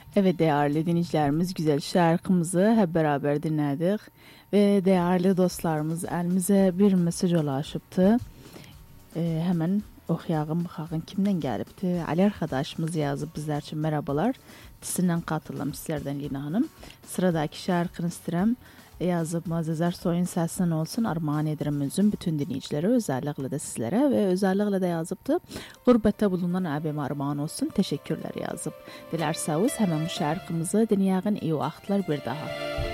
Evet değerli dinleyicilerimiz güzel şarkımızı hep beraber dinledik ve değerli dostlarımız elimize bir mesaj ulaşıptı. Hemen okuyalım bakalım kimden gelipti. Ali arkadaşımız yazıp bizler için merhabalar. Disinden katılım sizlerden Lina Hanım. Sıradaki şarkını isterim. Yazıp Muazzez Ersoy'un sesinden olsun armağan ederim özüm bütün dinleyicilere, özellikle de sizlere ve özellikle de yazıptı. Gurbette bulunan abime armağan olsun. Teşekkürler yazıp. Dilerseniz hemen bu şarkımızı dinleyin iyi vaxtlar bir daha.